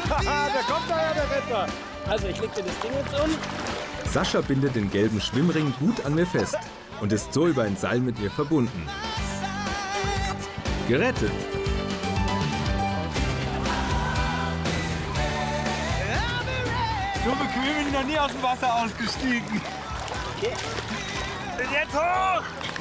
Da kommt da ja der Retter. Also ich leg dir das Ding jetzt um. Sascha bindet den gelben Schwimmring gut an mir fest und ist so über ein Seil mit mir verbunden. Gerettet! So bequem bin ich noch nie aus dem Wasser ausgestiegen. Okay. Und jetzt hoch!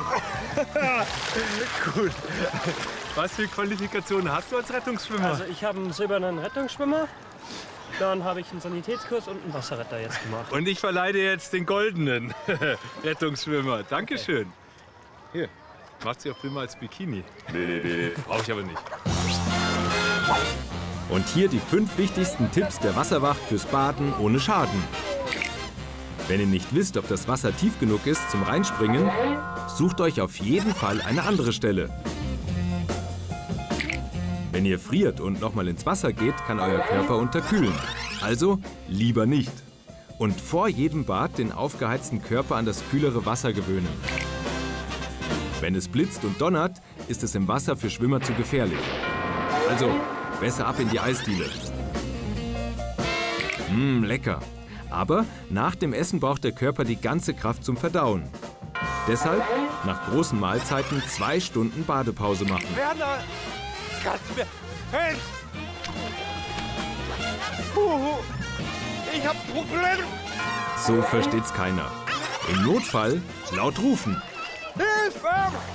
Gut. Was für Qualifikationen hast du als Rettungsschwimmer? Also ich habe einen silbernen Rettungsschwimmer. Dann habe ich einen Sanitätskurs und einen Wasserretter jetzt gemacht. Und ich verleihe dir jetzt den goldenen Rettungsschwimmer. Dankeschön. Hier, macht sie auch prima als Bikini. Nee. Brauche ich aber nicht. Und hier die 5 wichtigsten Tipps der Wasserwacht fürs Baden ohne Schaden. Wenn ihr nicht wisst, ob das Wasser tief genug ist zum Reinspringen, sucht euch auf jeden Fall eine andere Stelle. Wenn ihr friert und nochmal ins Wasser geht, kann euer Körper unterkühlen. Also lieber nicht. Und vor jedem Bad den aufgeheizten Körper an das kühlere Wasser gewöhnen. Wenn es blitzt und donnert, ist es im Wasser für Schwimmer zu gefährlich. Also besser ab in die Eisdiele. Lecker. Aber nach dem Essen braucht der Körper die ganze Kraft zum Verdauen. Deshalb nach großen Mahlzeiten 2 Stunden Badepause machen. Werner! Hey! Ich hab Probleme! So versteht's keiner. Im Notfall laut rufen. Hilfe!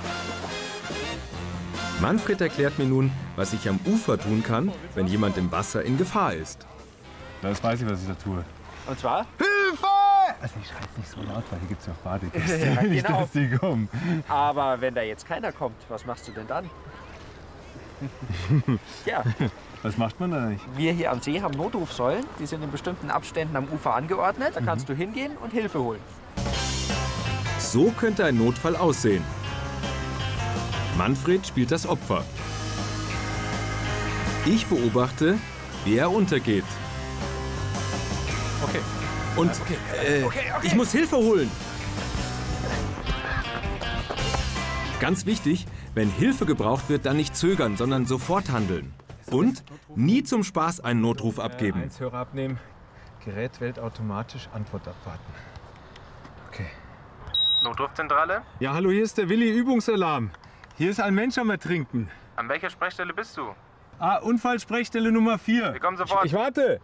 Manfred erklärt mir nun, was ich am Ufer tun kann, wenn jemand im Wasser in Gefahr ist. Das weiß ich, was ich da tue. Und zwar? Hilfe! Also ich schreibe nicht so laut, weil hier gibt es ja auch Badegäste. Ja, Nicht, genau. dass die kommen. Aber wenn da jetzt keiner kommt, was machst du denn dann? Ja, Was macht man da nicht? wir hier am See haben Notrufsäulen. Die sind in bestimmten Abständen am Ufer angeordnet. Da kannst du hingehen und Hilfe holen. So könnte ein Notfall aussehen. Manfred spielt das Opfer. Ich beobachte, wie er untergeht. Okay. Und ich muss Hilfe holen. Ganz wichtig, wenn Hilfe gebraucht wird, dann nicht zögern, sondern sofort handeln. Und nie zum Spaß einen Notruf abgeben. Hörer abnehmen, Gerät wählt automatisch, Antwort abwarten. Okay. Notrufzentrale? Ja, hallo, hier ist der Willi, Übungsalarm. Hier ist ein Mensch am Ertrinken. An welcher Sprechstelle bist du? Ah, Unfallsprechstelle Nummer 4. Wir kommen sofort. Ich warte.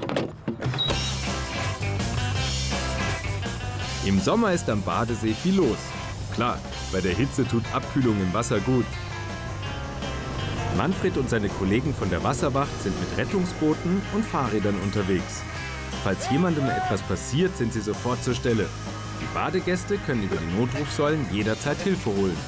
Im Sommer ist am Badesee viel los. Klar, bei der Hitze tut Abkühlung im Wasser gut. Manfred und seine Kollegen von der Wasserwacht sind mit Rettungsbooten und Fahrrädern unterwegs. Falls jemandem etwas passiert, sind sie sofort zur Stelle. Die Badegäste können über die Notrufsäulen jederzeit Hilfe holen.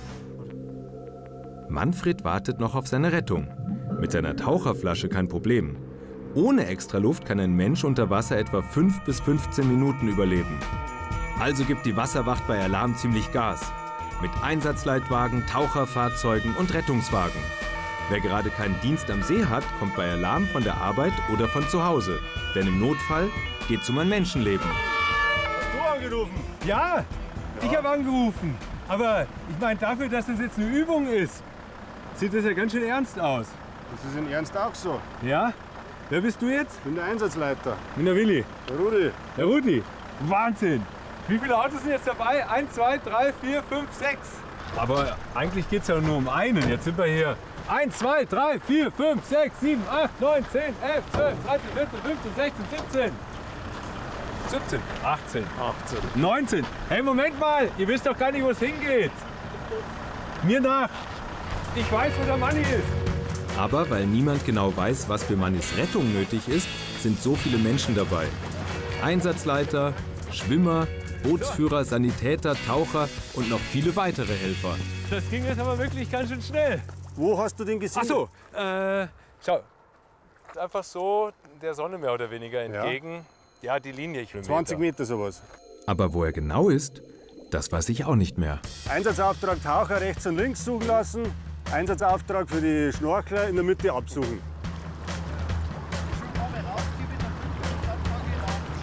Manfred wartet noch auf seine Rettung. Mit seiner Taucherflasche kein Problem. Ohne Extraluft kann ein Mensch unter Wasser etwa 5 bis 15 Minuten überleben. Also gibt die Wasserwacht bei Alarm ziemlich Gas. Mit Einsatzleitwagen, Taucherfahrzeugen und Rettungswagen. Wer gerade keinen Dienst am See hat, kommt bei Alarm von der Arbeit oder von zu Hause. Denn im Notfall geht es um ein Menschenleben. Hast du angerufen? Ja, ich habe angerufen. Aber ich meine, dafür, dass das jetzt eine Übung ist, sieht das ja ganz schön ernst aus. Das ist in Ernst auch so. Ja? Wer bist du jetzt? Ich bin der Einsatzleiter, Ich bin der Willi. der Rudi. Der Rudi. Wahnsinn. Wie viele Autos sind jetzt dabei? 1, 2, 3, 4, 5, 6. Aber eigentlich geht es ja nur um einen. Jetzt sind wir hier. 1, 2, 3, 4, 5, 6, 7, 8, 9, 10, 11, 12, 13, 14, 15, 16, 17. 17, 18, 19. Hey, Moment mal. Ihr wisst doch gar nicht, wo es hingeht. Mir nach. Ich weiß, wo der Manni ist. Aber weil niemand genau weiß, was für Mannis Rettung nötig ist, sind so viele Menschen dabei. Einsatzleiter, Schwimmer, Bootsführer, Sanitäter, Taucher und noch viele weitere Helfer. Das ging jetzt aber wirklich ganz schön schnell. Wo hast du den gesehen? Ach so, schau. Einfach so der Sonne mehr oder weniger entgegen. Ja, die Linie. Ich 20 Meter sowas. Aber wo er genau ist, das weiß ich auch nicht mehr. Einsatzauftrag Taucher rechts und links suchen lassen. Einsatzauftrag für die Schnorchler in der Mitte absuchen.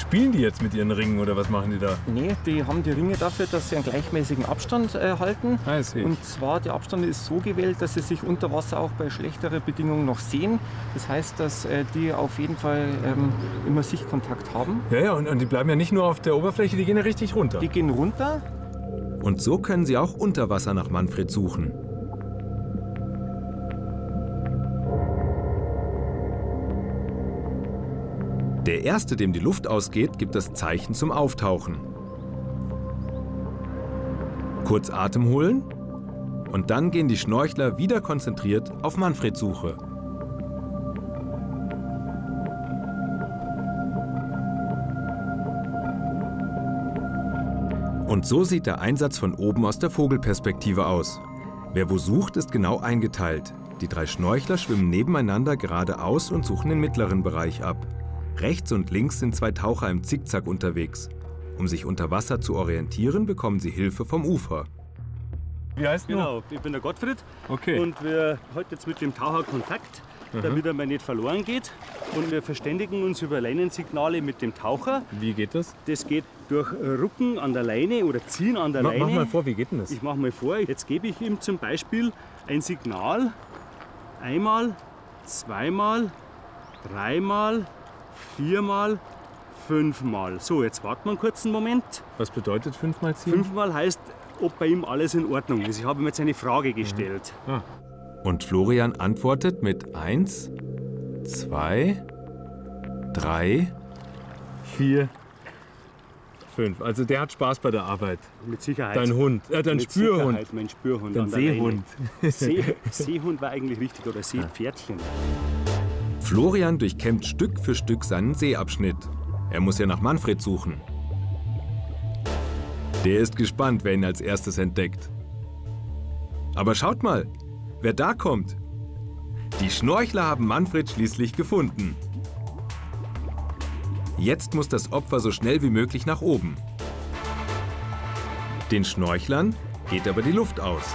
spielen die jetzt mit ihren Ringen oder was machen die da? Nee, die haben die Ringe dafür, dass sie einen gleichmäßigen Abstand halten. Ah, ich sehe. Und zwar, der Abstand ist so gewählt, dass sie sich unter Wasser auch bei schlechteren Bedingungen noch sehen. Das heißt, dass die auf jeden Fall immer Sichtkontakt haben. Ja, und die bleiben ja nicht nur auf der Oberfläche, die gehen ja richtig runter. Die gehen runter. Und so können sie auch unter Wasser nach Manfred suchen. Der Erste, dem die Luft ausgeht, gibt das Zeichen zum Auftauchen. Kurz Atem holen und dann gehen die Schnorchler wieder konzentriert auf Manfreds Suche. Und so sieht der Einsatz von oben aus der Vogelperspektive aus. Wer wo sucht, ist genau eingeteilt. Die 3 Schnorchler schwimmen nebeneinander geradeaus und suchen den mittleren Bereich ab. Rechts und links sind 2 Taucher im Zickzack unterwegs. Um sich unter Wasser zu orientieren, bekommen sie Hilfe vom Ufer. Wie heißt du? Genau, ich bin der Gottfried. Okay. Und wir halten jetzt mit dem Taucher Kontakt, damit er mal nicht verloren geht. Und wir verständigen uns über Leinensignale mit dem Taucher. Wie geht das? Das geht durch Rucken an der Leine oder Ziehen an der Leine. Mach mal vor, wie geht denn das? Ich mache mal vor. Jetzt gebe ich ihm zum Beispiel ein Signal. Einmal, zweimal, dreimal, 4-mal, 5-mal. So, jetzt warten wir einen kurzen Moment. Was bedeutet 5-mal ziehen? 5-mal heißt, ob bei ihm alles in Ordnung ist. Ich habe ihm jetzt eine Frage gestellt. Und Florian antwortet mit 1, 2, 3, 4, 5. Also der hat Spaß bei der Arbeit. Mit Sicherheit. Dein Hund, dein Mit Spürhund. Sicherheit, mein Spürhund. Dein an der Leine. Seehund. Seehund war eigentlich richtig, oder Seepferdchen. Florian durchkämmt Stück für Stück seinen Seeabschnitt. Er muss ja nach Manfred suchen. Der ist gespannt, wer ihn als erstes entdeckt. Aber schaut mal, wer da kommt. Die Schnorchler haben Manfred schließlich gefunden. Jetzt muss das Opfer so schnell wie möglich nach oben. Den Schnorchlern geht aber die Luft aus.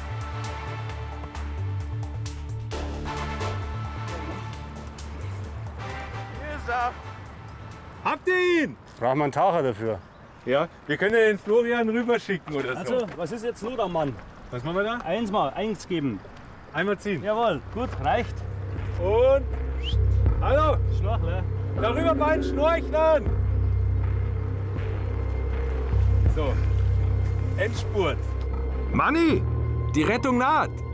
Habt ihr ihn? Brauchen wir einen Taucher dafür? Ja, wir können ja den Florian rüberschicken oder so. Also, was ist jetzt nur der Mann? Was machen wir da? Eins geben. Einmal ziehen. Jawohl, gut, reicht. Und hallo, Schnorchler. darüber bei den Schnorchlern. So, Endspurt. Manni, die Rettung naht.